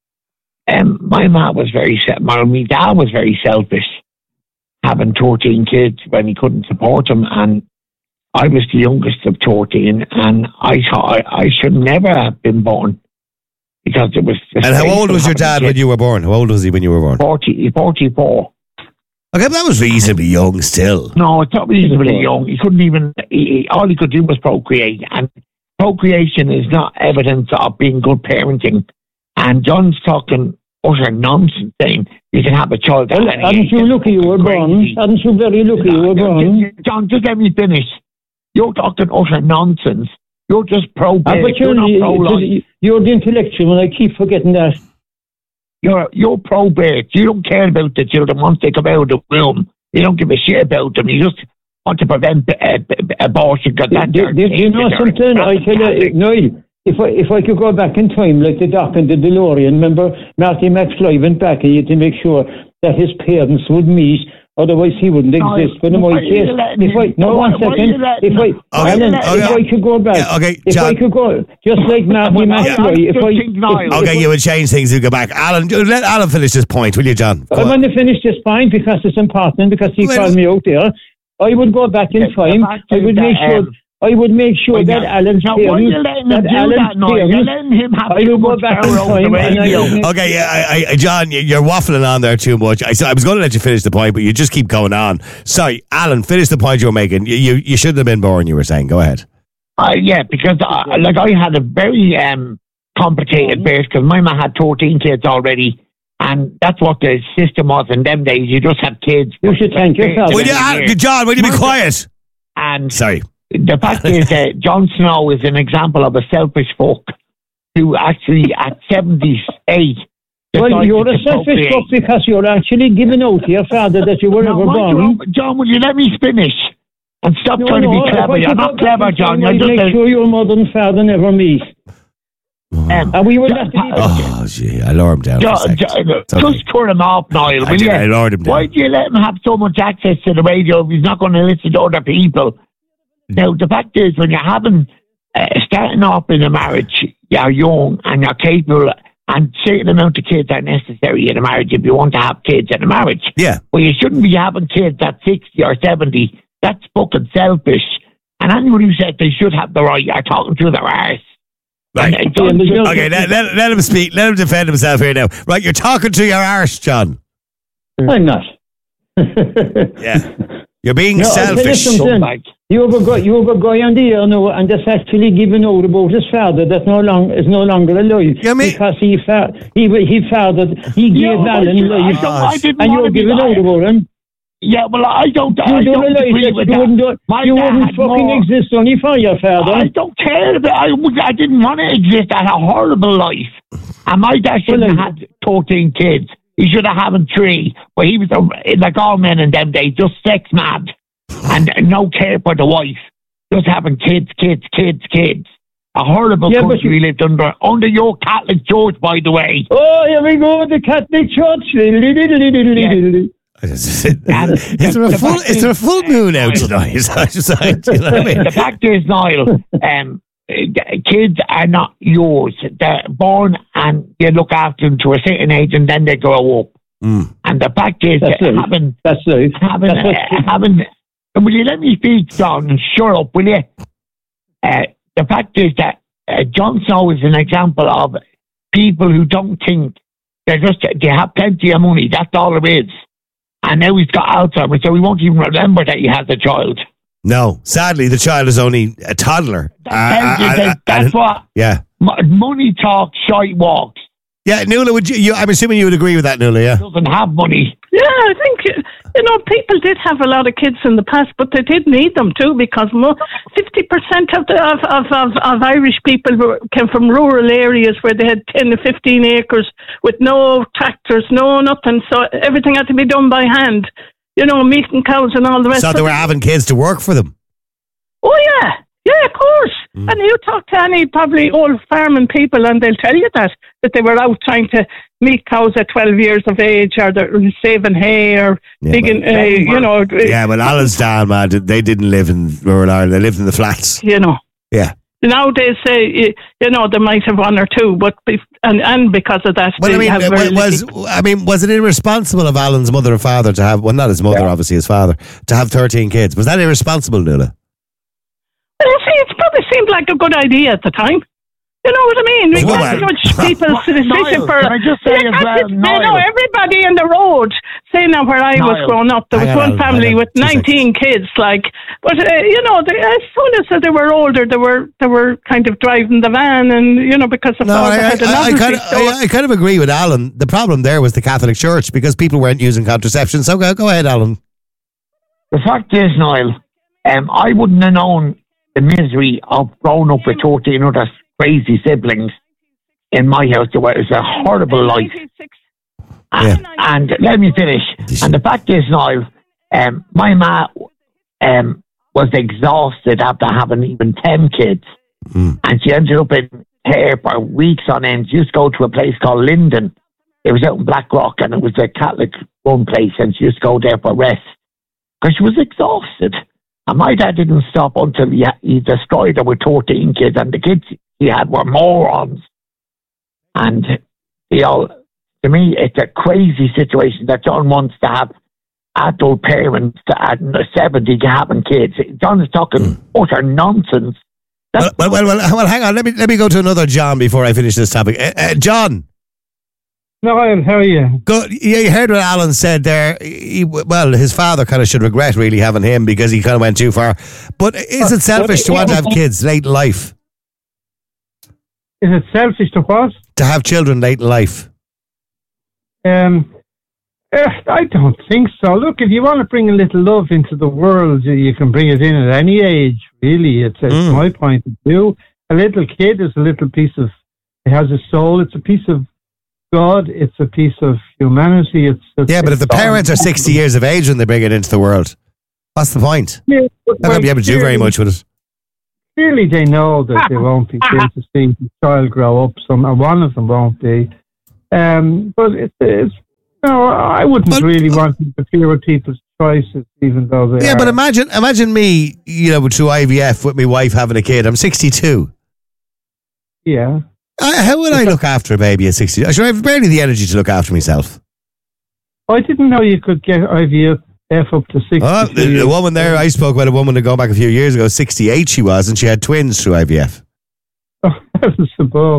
My dad was very selfish, having 13 kids when he couldn't support them, and I was the youngest of 13, and I thought I should never have been born because it was. And how old was your dad when you were born? How old was he when you were born? 44. Okay, but that was reasonably young still. No, it's not reasonably young. He couldn't even. All he could do was procreate, and procreation is not evidence of being good parenting. And John's talking utter nonsense, saying you can have a child. Hadn't you lucky you were born? Hadn't you very lucky you were born? John, just let me finish. You're talking utter nonsense. You're just pro-baby. You're not pro-life. You're the intellectual, and I keep forgetting that. You're pro-baby. You don't care about the children once they come out of the room. You don't give a shit about them. You just want to prevent abortion. You know something? I tell you, Noel, if I could go back in time, like the Doc and the DeLorean, remember Marty McFly went back and he had to make sure that his parents would meet. Otherwise, he wouldn't exist. But in my case, if I could go back, if I could go, just like Marty McFly, you would change things to go back. Alan, let Alan finish this point, will you, John? I'm going to finish this point because it's important, because he called me out there. I would go back in time. I would make sure that Alan's parents, I will go back in time. Okay, John, you're waffling on there too much. I was going to let you finish the point, but you just keep going on. Sorry, Alan, finish the point you were making. You shouldn't have been born, you were saying. Go ahead. Yeah, because I had a very complicated birth because my mum had 13 kids already. And that's what the system was in them days. You just have kids. You should thank yourself. John, will you be quiet? And sorry. The fact is that Jon Snow is an example of a selfish folk. to actually at 78. Well, you're a selfish fuck because you're actually giving out to your father that you were never born. John, will you let me finish? And stop trying to be clever. You're not clever, John. You're just make sure your mother and father never meet. And we were gee, I lower him down. Just turn him off, Niall, will you? I lowered him down. Why do you let him have so much access to the radio if he's not going to listen to other people? Now, the fact is, when you're starting off in a marriage, you're young and you're capable, and certain amount of kids are necessary in a marriage if you want to have kids in a marriage. Yeah. Well, you shouldn't be having kids at 60 or 70. That's fucking selfish. And anyone who said they should have the right are talking to their arse. Right. Okay, let him speak. Let him defend himself here now. Right, you're talking to your arse, John. I'm not. Yeah. You're being selfish. You have a guy on the air now, and that's actually given out about his father that is no longer alive. Because he gave Alan life, and you're giving out about him. Yeah, well, I don't agree with that. You wouldn't fucking exist only for your father. I don't care. I didn't want to exist. I had a horrible life. And my dad shouldn't have had 14 kids. He should have had 3. But he was, like all men in them days, just sex mad. And no care for the wife. Just having kids. A horrible country we lived under your Catholic Church, by the way. Oh, here we go, the Catholic Church. Yeah. Is there a full moon out tonight? You know what I mean? The fact is, Niall, kids are not yours. They're born and you look after them to a certain age and then they grow up. And the fact is, will you let me speak, John, and shut up, will you? The fact is that Jon Snow is an example of people who don't think. They have plenty of money. That's all there is. And now he's got Alzheimer's, so he won't even remember that he has a child. No, sadly, the child is only a toddler. That's what. Yeah. Money talks, shite walks. Yeah, Nuala, I'm assuming you would agree with that, Nuala, yeah? He doesn't have money. Yeah, I think, people did have a lot of kids in the past, but they did need them too, because 50% of Irish people came from rural areas where they had 10 to 15 acres with no tractors, no nothing, so everything had to be done by hand. Milking cows and all the rest. So they were having kids to work for them? Oh, yeah. Yeah, of course. And you talk to any probably old farming people and they'll tell you that they were out trying to milk cows at 12 years of age, or they're saving hay, or digging, Yeah, but Alan's down, man. They didn't live in rural Ireland. They lived in the flats. Yeah. Nowadays, they might have 1 or 2, but and because of that, was it irresponsible of Alan's mother and father to have? Well, not his mother, obviously his father, to have 13 kids. Was that irresponsible, Nuala? Well, it probably seemed like a good idea at the time. You know what I mean? We can't judge people's decision for. Can I just say as well, everybody in the road. Say now, where I was growing up, there was one family with 19 kids. But as soon as they were older, they were kind of driving the van, and because the father had a novelty store. I kind of agree with Alan. The problem there was the Catholic Church, because people weren't using contraception. So go ahead, Alan. The fact is, Niall, I wouldn't have known the misery of growing up with 13 other crazy siblings in my house. It was a horrible life. And let me finish. And the fact is, Niall, my ma was exhausted after having even 10 kids. And she ended up in care for weeks on end. She used to go to a place called Linden. It was out in Blackrock, and it was a Catholic-run place, and she used to go there for rest because she was exhausted. And my dad didn't stop until he destroyed her with 14 kids, and the kids he had were morons. And to me, it's a crazy situation that John wants to have adult parents at 70 having kids. John is talking utter nonsense. Well, hang on. Let me go to another John before I finish this topic. John. No, how are you? Good. Yeah, you heard what Alan said there. His father kind of should regret really having him because he kind of went too far. But is it selfish to want to have kids late in life? Is it selfish to what? To have children late in life. I don't think so. Look, if you want to bring a little love into the world, you can bring it in at any age, really. It's my point of view. A little kid is a little piece of It has a soul. It's a piece of God. It's a piece of humanity. But if the parents are 60 years of age when they bring it into the world, what's the point? They're not going to be able to do very much with it. Clearly, they know that they won't be able to see the child grow up. One of them won't be. But it's I wouldn't really want to interfere with people's choices, even though they are. But imagine me, through IVF with my wife having a kid. I'm 62. Yeah. How would I look after a baby at 60? I have barely the energy to look after myself. I didn't know you could get IVF up to 60. The woman there, I spoke about a woman to go back a few years ago, 68 she was, and she had twins through IVF. Oh, that was above.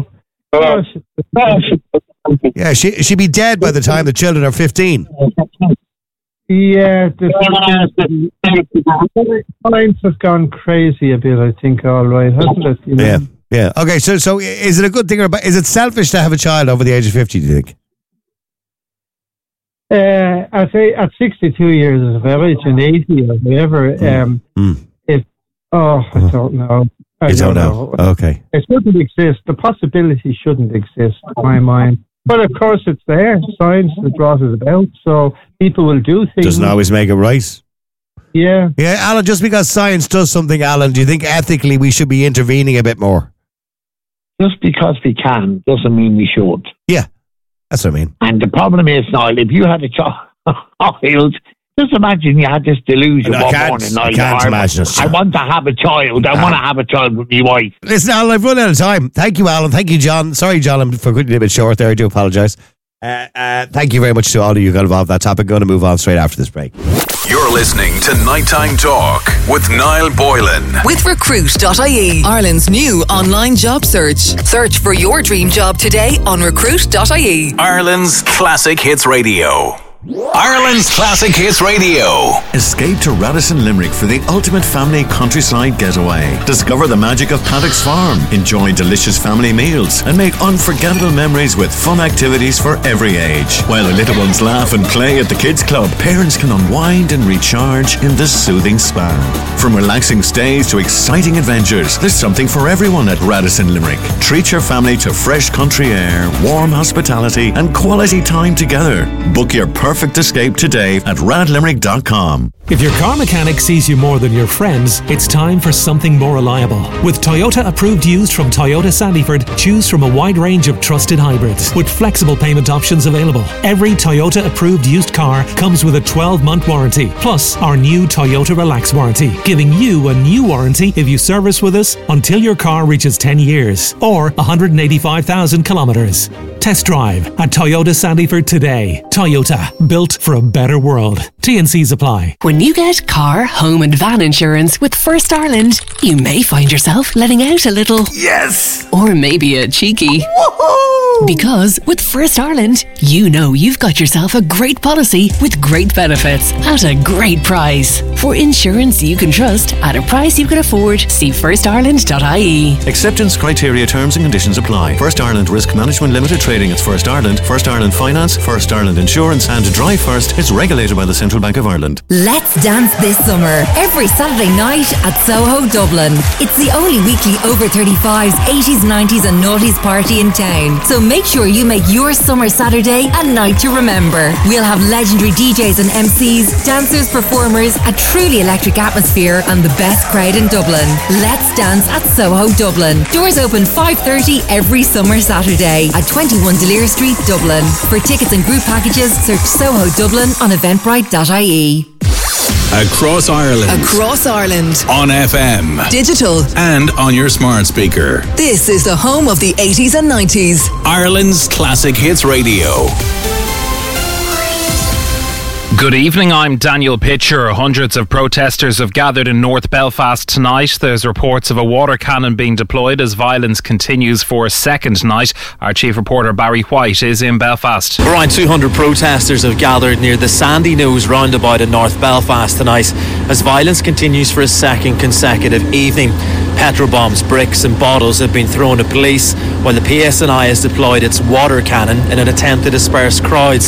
Yeah, she'd be dead by the time the children are 15. Yeah, the science has gone crazy a bit, I think, all right, hasn't it? Yeah. Okay, so is it a good thing is it selfish to have a child over the age of 50, do you think? I'd say at 62 years of age and 80 or whatever, I don't know. I don't know. Okay. It shouldn't exist. The possibility shouldn't exist in my mind. But of course it's there. Science has brought it about, so people will do things. Doesn't always make it right. Yeah. Yeah, Alan, just because science does something, Alan, do you think ethically we should be intervening a bit more? Just because we can doesn't mean we should. Yeah, that's what I mean. And the problem is, Niall, if you had a child, just imagine you had this delusion one morning, Niall. I can't imagine it. I want to have a child. I want to have a child with my wife. Listen, Alan, I've run out of time. Thank you, Alan. Thank you, John. Sorry, John, for cutting it a bit short there. I do apologise. Thank you very much to all of you who got involved in that topic. Going to move on straight after this break. You're listening to Nighttime Talk with Niall Boylan. With Recruit.ie, Ireland's new online job search. Search for your dream job today on Recruit.ie. Ireland's Classic Hits Radio. Ireland's Classic Hits Radio. Escape to Radisson Limerick for the ultimate family countryside getaway. Discover the magic of Paddock's Farm. Enjoy delicious family meals and make unforgettable memories with fun activities for every age. While the little ones laugh and play at the kids club, parents can unwind and recharge in the soothing spa. From relaxing stays to exciting adventures, there's something for everyone at Radisson Limerick. Treat your family to fresh country air, warm hospitality and quality time together. Book your perfect escape today at radlimerick.com. If your car mechanic sees you more than your friends, it's time for something more reliable. With Toyota approved used from Toyota Sandyford, choose from a wide range of trusted hybrids with flexible payment options available. Every Toyota approved used car comes with a 12-month warranty, plus our new Toyota Relax warranty, giving you a new warranty if you service with us until your car reaches 10 years or 185,000 kilometres. Test drive at Toyota Sandyford today. Toyota, built for a better world. T&Cs apply. When you get car, home and van insurance with First Ireland, you may find yourself letting out a little. Yes! Or maybe a cheeky. Woohoo! Because with First Ireland, you know you've got yourself a great policy with great benefits at a great price. For insurance you can trust at a price you can afford, see firstireland.ie. Acceptance criteria, terms and conditions apply. First Ireland Risk Management Limited Trading, it's First Ireland Finance, First Ireland Insurance and Drive First. It's regulated by the Central Bank of Ireland. Let's dance this summer, every Saturday night at Soho, Dublin. It's the only weekly over 35s, 80s, 90s and noughties party in town. So make sure you make your summer Saturday a night to remember. We'll have legendary DJs and MCs, dancers, performers, a truly electric atmosphere and the best crowd in Dublin. Let's dance at Soho, Dublin. Doors open 5:30 every summer Saturday at 21 Delir Street, Dublin. For tickets and group packages, search Soho Dublin on eventbrite.ie. Across Ireland. Across Ireland. On FM. Digital. And on your smart speaker. This is the home of the 80s and 90s. Ireland's Classic Hits Radio. Good evening, I'm Daniel Pitcher. Hundreds of protesters have gathered in North Belfast tonight. There's reports of a water cannon being deployed as violence continues for a second night. Our chief reporter Barry White is in Belfast. Around 200 protesters have gathered near the Sandy Nose roundabout in North Belfast tonight as violence continues for a second consecutive evening. Petrol bombs, bricks and bottles have been thrown at police while the PSNI has deployed its water cannon in an attempt to disperse crowds.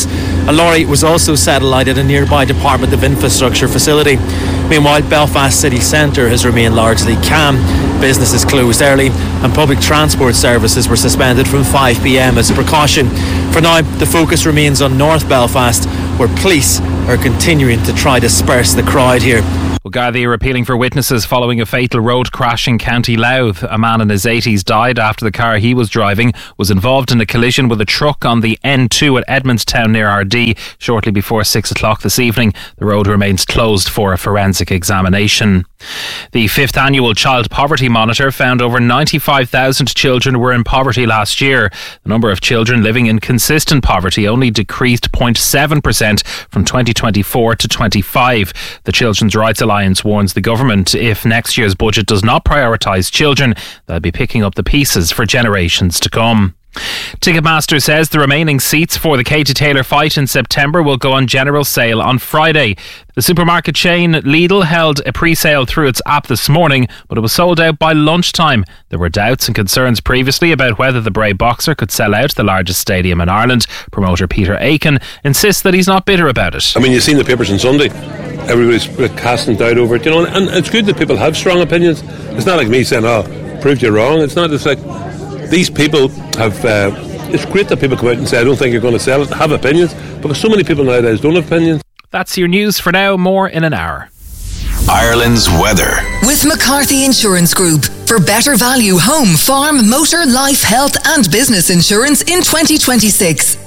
A lorry was also set alight at a nearby Department of Infrastructure facility. Meanwhile, Belfast city centre has remained largely calm. Businesses closed early and public transport services were suspended from 5 p.m. as a precaution. For now, the focus remains on North Belfast, where police are continuing to try to disperse the crowd here. Well, Gardaí are appealing for witnesses following a fatal road crash in County Louth. A man in his 80s died after the car he was driving was involved in a collision with a truck on the N2 at Edmondstown near Ardee shortly before 6 o'clock this evening. The road remains closed for a forensic examination. The 5th annual Child Poverty Monitor found over 95,000 children were in poverty last year. The number of children living in consistent poverty only decreased 0.7% from 2024 to 25. The Children's Rights Alliance warns the government if next year's budget does not prioritise children, they'll be picking up the pieces for generations to come. Ticketmaster says the remaining seats for the Katie Taylor fight in September will go on general sale on Friday. The supermarket chain Lidl held a pre-sale through its app this morning, but it was sold out by lunchtime. There were doubts and concerns previously about whether the Bray Boxer could sell out the largest stadium in Ireland. Promoter Peter Aiken insists that he's not bitter about it. I mean, you've seen the papers on Sunday. Everybody's casting doubt over it, you know, and it's good that people have strong opinions. It's not like me saying, proved you wrong. It's not. It's like these people have. It's great that people come out and say, I don't think you're going to sell it, have opinions, because so many people nowadays don't have opinions. That's your news for now. More in an hour. Ireland's weather. With McCarthy Insurance Group. For better value home, farm, motor, life, health and business insurance in 2026.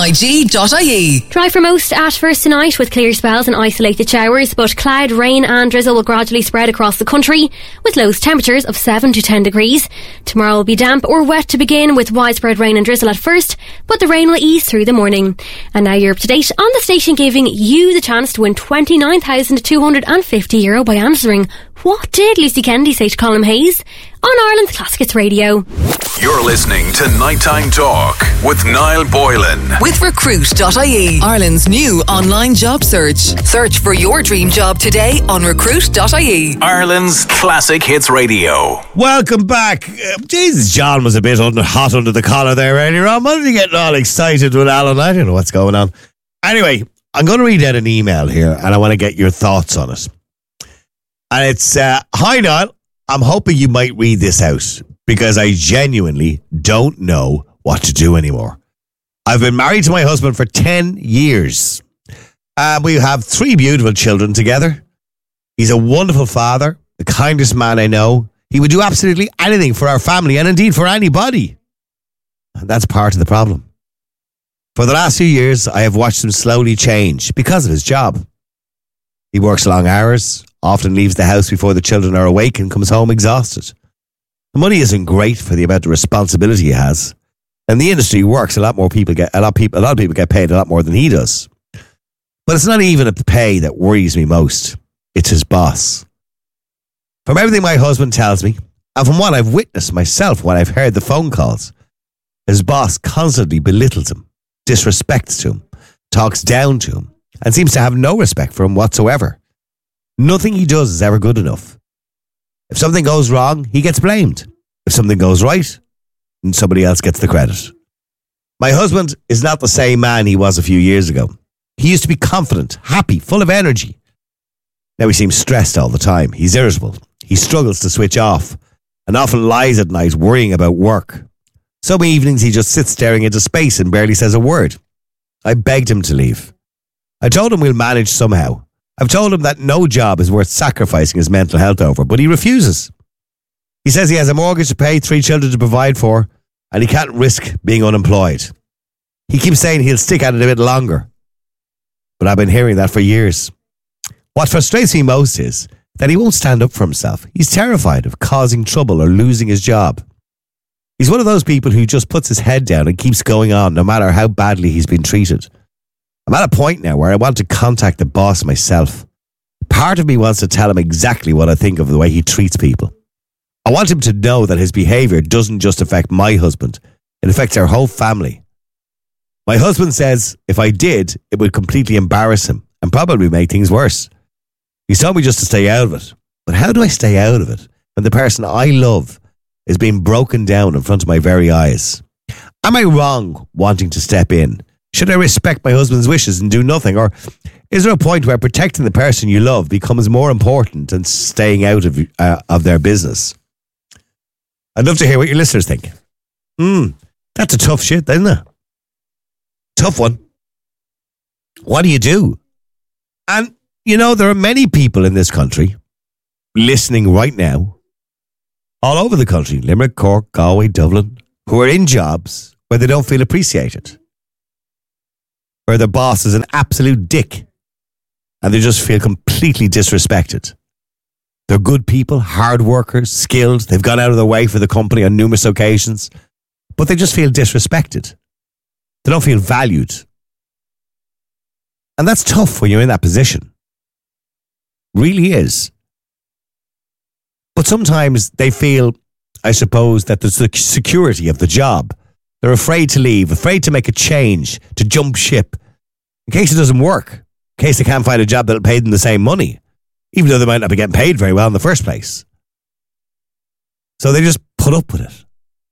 MIG.ie. Dry for most at first tonight with clear spells and isolated showers, but cloud, rain and drizzle will gradually spread across the country with low temperatures of 7 to 10 degrees. Tomorrow will be damp or wet to begin with widespread rain and drizzle at first, but the rain will ease through the morning. And now you're up to date on the station giving you the chance to win €29,250 by answering what did Lucy Kennedy say to Colin Hayes on Ireland's Classic Hits Radio. You're listening to Nighttime Talk with Niall Boylan. With Recruit.ie, Ireland's new online job search. Search for your dream job today on Recruit.ie. Ireland's Classic Hits Radio. Welcome back. Jesus, John was a bit hot under the collar there earlier on. Why did he get all excited with Alan? I don't know what's going on. Anyway, I'm going to read out an email here and I want to get your thoughts on it. And it's, hi Niall, I'm hoping you might read this out because I genuinely don't know what to do anymore. I've been married to my husband for 10 years. We have 3 beautiful children together. He's a wonderful father, the kindest man I know. He would do absolutely anything for our family and indeed for anybody. And that's part of the problem. For the last few years, I have watched him slowly change because of his job. He works long hours, often leaves the house before the children are awake and comes home exhausted. The money isn't great for the amount of responsibility he has. And the industry works, a lot of people get paid a lot more than he does. But it's not even the pay that worries me most. It's his boss. From everything my husband tells me, and from what I've witnessed myself when I've heard the phone calls, his boss constantly belittles him, disrespects to him, talks down to him, and seems to have no respect for him whatsoever. Nothing he does is ever good enough. If something goes wrong, he gets blamed. If something goes right, and somebody else gets the credit. My husband is not the same man he was a few years ago. He used to be confident, happy, full of energy. Now he seems stressed all the time. He's irritable. He struggles to switch off and often lies at night worrying about work. Some evenings he just sits staring into space and barely says a word. I begged him to leave. I told him we'll manage somehow. I've told him that no job is worth sacrificing his mental health over, but he refuses. He says he has a mortgage to pay, 3 children to provide for, and he can't risk being unemployed. He keeps saying he'll stick at it a bit longer. But I've been hearing that for years. What frustrates me most is that he won't stand up for himself. He's terrified of causing trouble or losing his job. He's one of those people who just puts his head down and keeps going on no matter how badly he's been treated. I'm at a point now where I want to contact the boss myself. Part of me wants to tell him exactly what I think of the way he treats people. I want him to know that his behaviour doesn't just affect my husband, it affects our whole family. My husband says if I did, it would completely embarrass him and probably make things worse. He's told me just to stay out of it. But how do I stay out of it when the person I love is being broken down in front of my very eyes? Am I wrong wanting to step in, Should I respect my husband's wishes and do nothing? Or is there a point where protecting the person you love becomes more important than staying out of their business? I'd love to hear what your listeners think. That's a tough shit, isn't it? Tough one. What do you do? And, you know, there are many people in this country listening right now, all over the country, Limerick, Cork, Galway, Dublin, who are in jobs where they don't feel appreciated, where their boss is an absolute dick and they just feel completely disrespected. They're good people, hard workers, skilled. They've gone out of their way for the company on numerous occasions, but they just feel disrespected. They don't feel valued. And that's tough when you're in that position. Really is. But sometimes they feel, I suppose, that there's the security of the job. They're afraid to leave, afraid to make a change, to jump ship, in case it doesn't work, in case they can't find a job that'll pay them the same money, even though they might not be getting paid very well in the first place. So they just put up with it.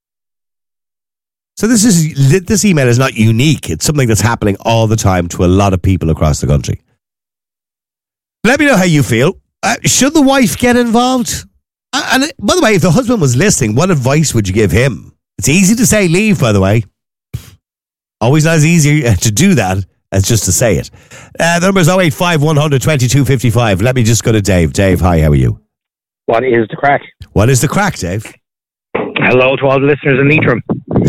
So this email is not unique. It's something that's happening all the time to a lot of people across the country. Let me know how you feel. Should the wife get involved? And by the way, if the husband was listening, what advice would you give him? It's easy to say leave, by the way. Always not as easy to do that as just to say it. The number is 085 100 2255. Let me just go to Dave. Dave, hi, how are you? What is the crack? What is the crack, Dave? Hello to all the listeners in Leitrim.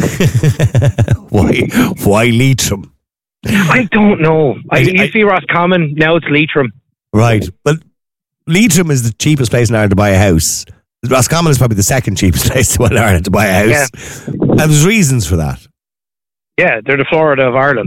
Why Leitrim? I don't know. I used to be Roscommon, now it's Leitrim. Right, but Leitrim is the cheapest place in Ireland to buy a house. Roscommon is probably the second cheapest place in Ireland to buy a house. Yeah. And there's reasons for that. Yeah, they're the Florida of Ireland.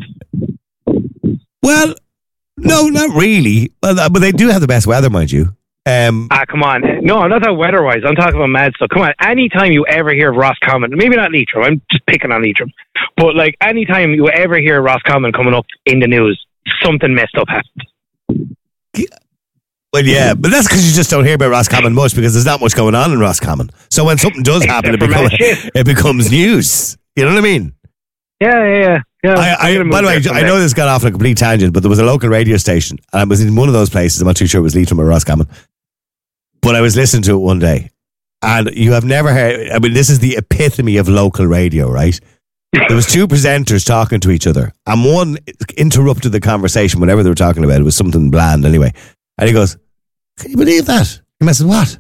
Well, no, not really. But they do have the best weather, mind you. Come on. No, I'm not talking weather-wise. I'm talking about mad stuff. Come on. Anytime you ever hear Roscommon, maybe not Leitrim, I'm just picking on Leitrim, but like anytime you ever hear Roscommon coming up in the news, something messed up happened. Well, yeah, but that's because you just don't hear about Roscommon much because there's not much going on in Roscommon. So when something does happen, it becomes news. You know what I mean? Yeah. By the way, I know this got off on a complete tangent, but there was a local radio station, and I was in one of those places. I'm not too sure it was Leitrim or Roscommon, but I was listening to it one day, and you have never heard. I mean, this is the epitome of local radio, right? There was two presenters talking to each other, and one interrupted the conversation, whatever they were talking about. It was something bland, anyway. And he goes, "Can you believe that?" He said, "What?"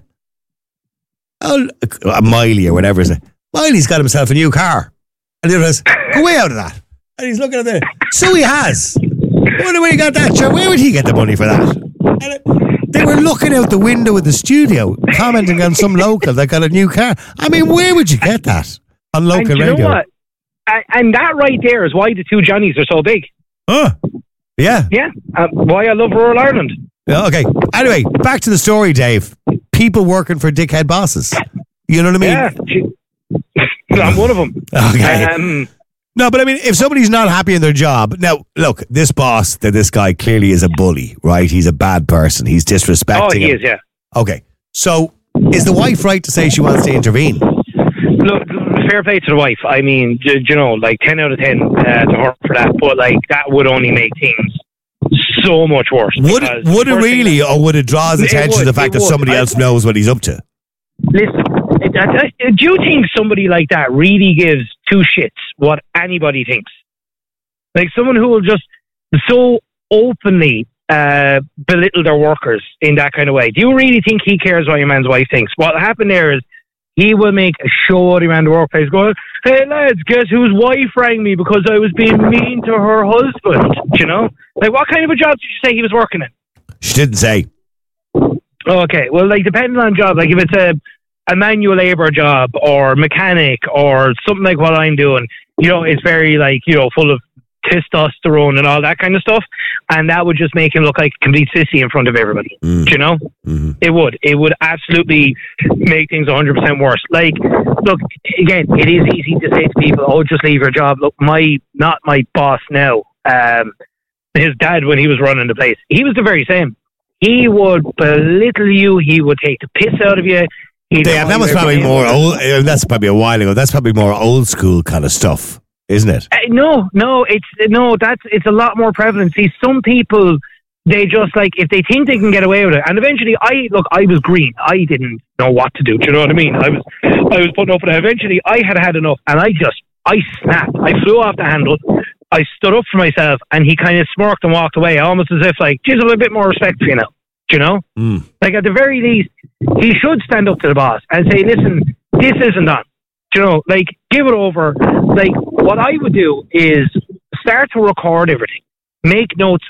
"Oh, Miley or whatever is it? Miley's got himself a new car." And the other goes, "Go way out of that." And he's looking at it. So he has. I wonder where he got that. Sure, where would he get the money for that? And they were looking out the window of the studio, commenting on some local that got a new car. I mean, where would you get that on local radio? You know what? And that right there is why the two Johnnies are so big. Oh, yeah. Yeah. Why I love rural Ireland. Yeah, okay. Anyway, back to the story, Dave. People working for dickhead bosses. You know what I mean? Yeah. I'm one of them. Okay. No, but I mean, if somebody's not happy in their job, now, look, this boss, this guy clearly is a bully, right? He's a bad person. He's disrespecting Oh, he is, yeah. Okay. So, is the wife right to say she wants to intervene? Look, fair play to the wife. I mean, you know, like 10 out of 10 to her for that. But, like, that would only make things so much worse. Would it really, or would it draw his attention to the fact that somebody else knows what he's up to? Listen, do you think somebody like that really gives two shits what anybody thinks? Like someone who will just so openly belittle their workers in that kind of way. Do you really think he cares what your man's wife thinks? What happened there is he will make a show around the workplace going, "Hey lads, guess whose wife rang me because I was being mean to her husband?" You know? Like, what kind of a job did you say he was working in? She didn't say. Okay, well, like, depending on job, like if it's a manual labour job or mechanic or something like what I'm doing, you know, it's very, like, you know, full of testosterone and all that kind of stuff, and that would just make him look like a complete sissy in front of everybody. Do you know? Mm-hmm. It would absolutely make things 100% worse. Like, look, again, it is easy to say to people, "Oh, just leave your job." Look, not my boss now, his dad, when he was running the place, he was the very same. He would belittle you, he would take the piss out of you. Yeah, that was probably more old. That's probably a while ago. That's probably more old school kind of stuff. isn't it? No, it's a lot more prevalent. See, some people, they just like, if they think they can get away with it, and eventually I was green. I didn't know what to do. Do you know what I mean? I was putting up with it. Eventually I had enough, and I snapped. I flew off the handle. I stood up for myself, and he kind of smirked and walked away, almost as if like, geez, I have a bit more respect for you now. Do you know? Like, at the very least, he should stand up to the boss and say, listen, this isn't on. Do you know, like, give it over. Like, what I would do is start to record everything. Make notes